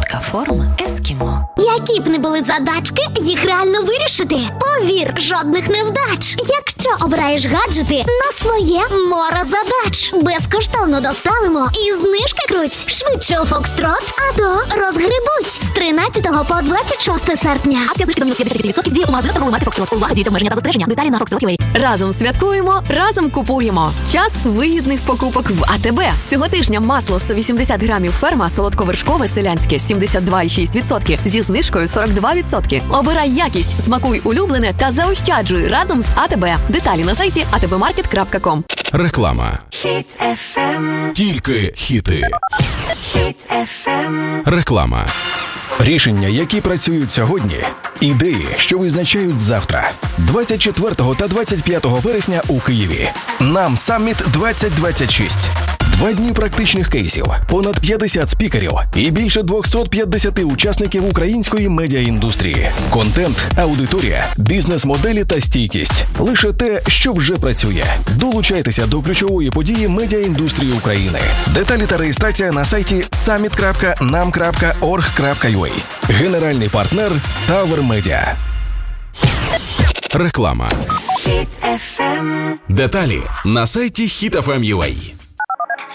солодка форма ескімо. Які б не були задачки, їх реально вирішити. Повір, жодних невдач. Якщо обираєш гаджети на своє море задач. Безкоштовно доставимо і знижки круть. Швидше у Фокстрот, а то розгребуть. З 13 по 26 серпня. Акція знижки до мінус 55% діє у магазинах торгової марки Фокстрот. Увага, діють обмеження та застереження. Деталі на Фокстрот.ua. Разом святкуємо, разом купуємо. Час вигідних покупок в АТБ. Цього тижня масло 180 грамів ферма солодковершкове селянське 72,6% зі знижкою 42%. Обирай якість, смакуй улюблене та заощаджуй разом з АТБ. Деталі на сайті atbmarket.com. Реклама. Хіт FM. Тільки хіти. Хіт FM. Реклама. Рішення, які працюють сьогодні. Ідеї, що визначають завтра. 24 та 25 вересня у Києві. Нам Самміт 2026. 2 дні практичних кейсів, понад 50 спікерів і більше 250 учасників української медіаіндустрії. Контент, аудиторія, бізнес-моделі та стійкість. Лише те, що вже працює. Долучайтеся до ключової події медіаіндустрії України. Деталі та реєстрація на сайті summit.nam.org.ua. Генеральний партнер Tower Media. Реклама. Хіт FM. Деталі на сайті HitFM.ua.